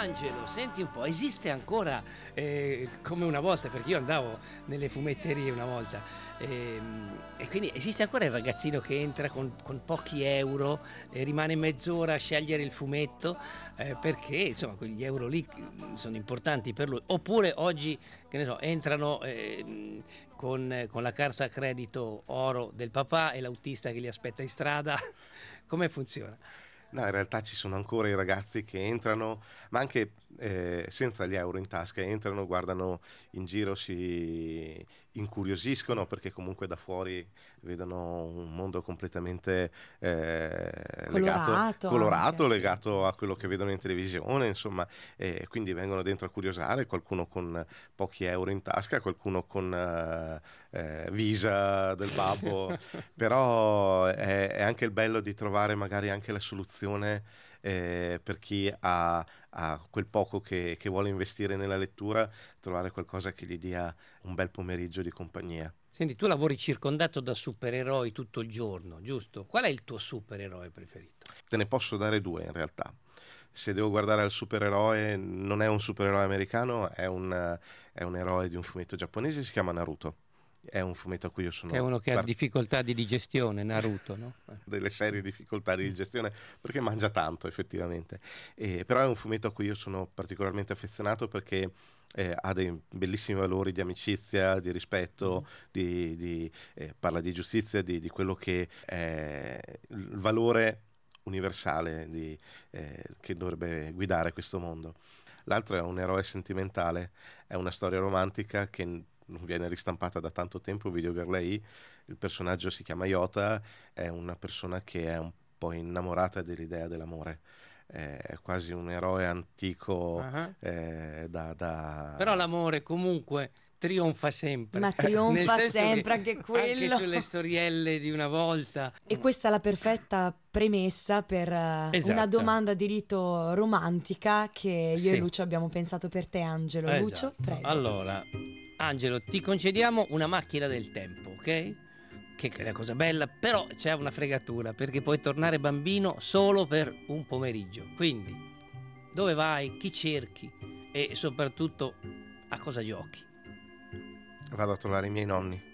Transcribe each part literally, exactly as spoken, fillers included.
Angelo, senti un po', esiste ancora eh, come una volta, perché io andavo nelle fumetterie una volta, eh, e quindi esiste ancora il ragazzino che entra con, con pochi euro e rimane mezz'ora a scegliere il fumetto, eh, perché insomma quegli euro lì sono importanti per lui, oppure oggi, che ne so, entrano eh, con, con la carta credito oro del papà e l'autista che li aspetta in strada. Come funziona? No, in realtà ci sono ancora i ragazzi che entrano, ma anche eh, senza gli euro in tasca, entrano, guardano in giro, si incuriosiscono perché comunque da fuori vedono un mondo completamente eh, Colorato legato, colorato, anche. legato a quello che vedono in televisione, insomma, e quindi vengono dentro a curiosare, qualcuno con pochi euro in tasca, qualcuno con eh, eh, Visa del babbo, però è, è anche il bello di trovare magari anche la soluzione eh, per chi ha, ha quel poco che, che vuole investire nella lettura, trovare qualcosa che gli dia un bel pomeriggio di compagnia. Senti, tu lavori circondato da supereroi tutto il giorno, giusto? Qual è il tuo supereroe preferito? Te ne posso dare due in realtà. Se devo guardare al supereroe, non è un supereroe americano, è un, è un eroe di un fumetto giapponese, si chiama Naruto. È un fumetto a cui io sono... Che è uno che ha part- difficoltà di digestione, Naruto, no? Eh. delle serie difficoltà di digestione perché mangia tanto effettivamente, e, però è un fumetto a cui io sono particolarmente affezionato perché eh, ha dei bellissimi valori di amicizia, di rispetto, mm. di, di, eh, parla di giustizia, di, di quello che è il valore universale di, eh, che dovrebbe guidare questo mondo. L'altro è un eroe sentimentale, è una storia romantica che non viene ristampata da tanto tempo, Video Girl Lei. Il personaggio si chiama Yota, è una persona che è un po' innamorata dell'idea dell'amore, è quasi un eroe antico. Uh-huh. eh, da, da... Però l'amore comunque trionfa sempre. Ma trionfa sempre anche quello. Anche sulle storielle di una volta. E questa è la perfetta premessa per uh, esatto. una domanda di rito romantica che io sì. e Lucio abbiamo pensato per te, Angelo. Esatto. Lucio, prego. Allora, Angelo, ti concediamo una macchina del tempo, ok? Che è una cosa bella, però c'è una fregatura, perché puoi tornare bambino solo per un pomeriggio. Quindi, dove vai, chi cerchi e soprattutto a cosa giochi? Vado a trovare i miei nonni,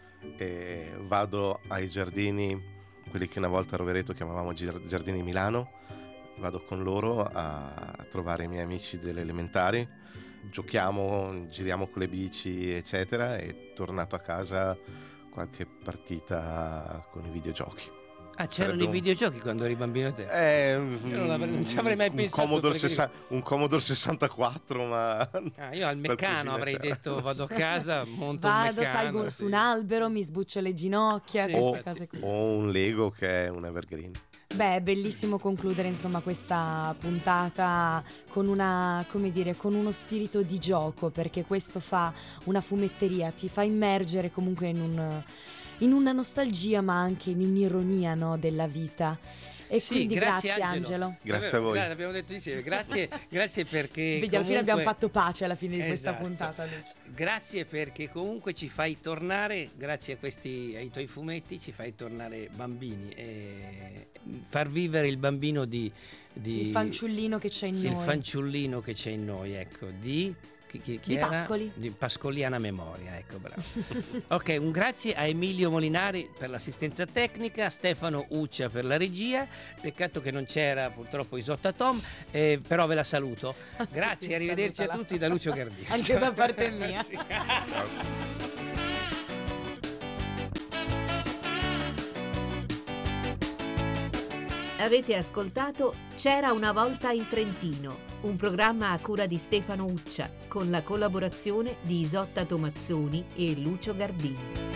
e vado ai giardini, quelli che una volta a Rovereto chiamavamo Giardini Milano, vado con loro a trovare i miei amici delle elementari, giochiamo, giriamo con le bici eccetera, e tornato a casa qualche partita con i videogiochi. Ah, c'erano Sarebbe i videogiochi un... quando eri bambino te? Eh, io non, avrei, non ci avrei mai un pensato. Commodore perché... sessa... Un Commodore sessantaquattro, ma... Ah, io al meccano avrei c'era. detto vado a casa, monto vado, un meccano. salgo sì. su un albero, mi sbuccio le ginocchia, sì, queste o, cose qui. O un Lego che è un evergreen. Beh, è bellissimo concludere insomma questa puntata con una, come dire, con uno spirito di gioco, perché questo fa una fumetteria, ti fa immergere comunque in un... in una nostalgia ma anche in un'ironia, no, della vita. E sì, quindi grazie, grazie Angelo. Angelo. Grazie a voi. Grazie, abbiamo detto insieme. Grazie, grazie perché vedi comunque... alla fine abbiamo fatto pace alla fine di esatto. questa puntata, Lucio. Grazie perché comunque ci fai tornare, grazie a questi ai tuoi fumetti ci fai tornare bambini e far vivere il bambino di, di il fanciullino che c'è in sì, noi. Il fanciullino che c'è in noi, ecco, di Chi, chi, chi di era? Pascoli di Pascoliana memoria, ecco, bravo. Ok, un grazie a Emilio Molinari per l'assistenza tecnica, Stefano Uccia per la regia, peccato che non c'era purtroppo Isotta Tom, eh, però ve la saluto. Grazie, sì, sì, arrivederci salutala. A tutti da Lucio Gardini. Anche da parte mia. Sì. Ciao. Avete ascoltato C'era una volta in Trentino, un programma a cura di Stefano Uccia, con la collaborazione di Isotta Tomazzoni e Lucio Gardini.